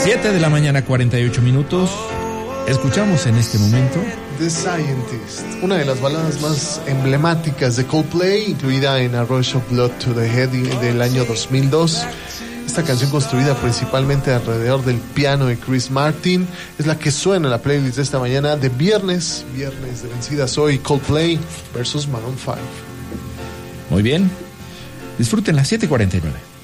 7 de la mañana, 48 minutos. Escuchamos en este momento The Scientist, una de las baladas más emblemáticas de Coldplay, incluida en A Rush of Blood to the Head del año 2002. Esta canción, construida principalmente alrededor del piano de Chris Martin, es la que suena en la playlist de esta mañana de viernes de vencidas hoy, Coldplay versus Maroon 5. Muy bien, disfruten las 7:49.